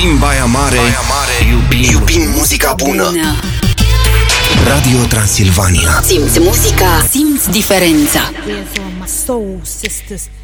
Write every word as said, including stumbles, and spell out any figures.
Din Baia Mare, Baia Mare iubim, iubim muzica bună. bună Radio Transilvania. Simți muzica, simți diferența. My soul sisters